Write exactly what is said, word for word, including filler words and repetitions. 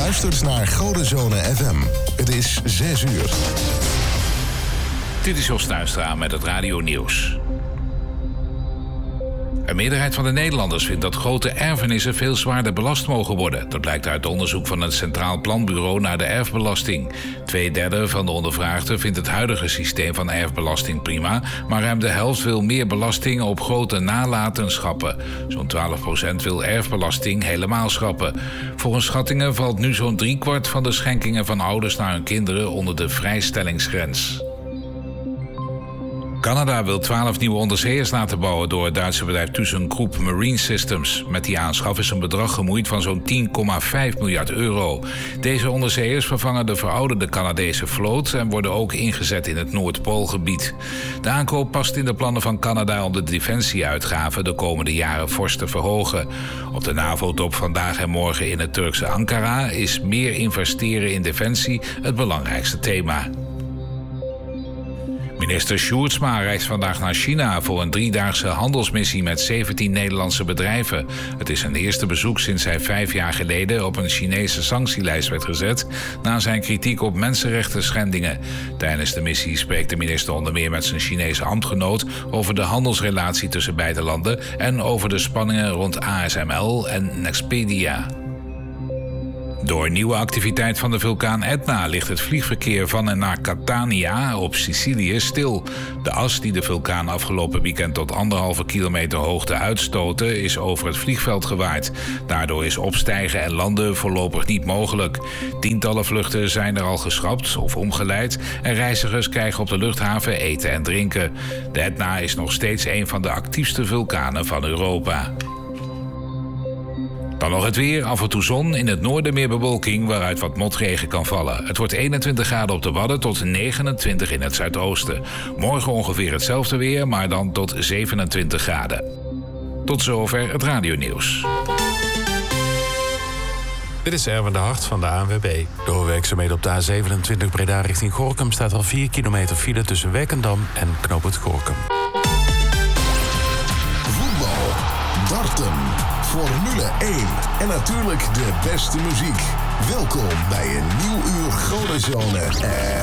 luistert naar Godenzone F M. Het is zes uur. Dit is Jos Tuinstra met het Radio Nieuws. Een meerderheid van de Nederlanders vindt dat grote erfenissen veel zwaarder belast mogen worden. Dat blijkt uit onderzoek van het Centraal Planbureau naar de erfbelasting. Tweederde van de ondervraagden vindt het huidige systeem van erfbelasting prima, maar ruim de helft wil meer belasting op grote nalatenschappen. Zo'n twaalf procent wil erfbelasting helemaal schrappen. Volgens schattingen valt nu zo'n driekwart van de schenkingen van ouders naar hun kinderen onder de vrijstellingsgrens. Canada wil twaalf nieuwe onderzeeërs laten bouwen door het Duitse bedrijf ThyssenKrupp Marine Systems. Met die aanschaf is een bedrag gemoeid van zo'n tien komma vijf miljard euro. Deze onderzeeërs vervangen de verouderde Canadese vloot en worden ook ingezet in het Noordpoolgebied. De aankoop past in de plannen van Canada om de defensieuitgaven de komende jaren fors te verhogen. Op de NAVO-top vandaag en morgen in het Turkse Ankara is meer investeren in defensie het belangrijkste thema. Minister Sjoerdsma reist vandaag naar China voor een driedaagse handelsmissie met zeventien Nederlandse bedrijven. Het is zijn eerste bezoek sinds hij vijf jaar geleden op een Chinese sanctielijst werd gezet na zijn kritiek op mensenrechten schendingen. Tijdens de missie spreekt de minister onder meer met zijn Chinese ambtgenoot over de handelsrelatie tussen beide landen en over de spanningen rond A S M L en Nexpedia. Door nieuwe activiteit van de vulkaan Etna ligt het vliegverkeer van en naar Catania op Sicilië stil. De as die de vulkaan afgelopen weekend tot anderhalve kilometer hoogte uitstoten is over het vliegveld gewaaid. Daardoor is opstijgen en landen voorlopig niet mogelijk. Tientallen vluchten zijn er al geschrapt of omgeleid en reizigers krijgen op de luchthaven eten en drinken. De Etna is nog steeds een van de actiefste vulkanen van Europa. Dan nog het weer, af en toe zon, in het noorden meer bewolking waaruit wat motregen kan vallen. Het wordt eenentwintig graden op de Wadden tot negenentwintig in het zuidoosten. Morgen ongeveer hetzelfde weer, maar dan tot zevenentwintig graden. Tot zover het radionieuws. Dit is Erwin de Hart van de A N W B. Door werkzaamheden op de A zevenentwintig Breda richting Gorinchem staat al vier kilometer file tussen Werkendam en Knooppunt Gorinchem. Voetbal, darten, Formule één en natuurlijk de beste muziek. Welkom bij een nieuw uur Godenzone F